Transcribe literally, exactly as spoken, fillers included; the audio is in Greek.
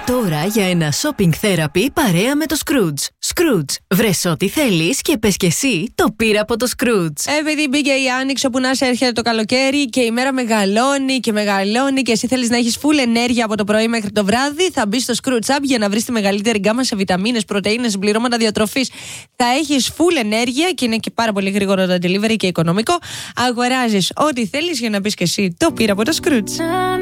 Τώρα για ένα shopping therapy παρέα με το Scrooge. Scrooge, βρες ό,τι θέλεις και πες και εσύ το πήρα από το Scrooge. Επειδή μπήκε η Άνοιξη, όπου να σε έρχεται το καλοκαίρι και η μέρα μεγαλώνει και μεγαλώνει και εσύ θέλεις να έχεις full ενέργεια από το πρωί μέχρι το βράδυ, θα μπεις στο Scrooge App για να βρεις τη μεγαλύτερη γκάμα σε βιταμίνες, πρωτεΐνες, συμπληρώματα διατροφής. Θα έχεις full ενέργεια και είναι και πάρα πολύ γρήγορο το delivery και οικονομικό. Αγοράζεις ό,τι θέλεις για να πεις και εσύ το πήρα από το Scrooge.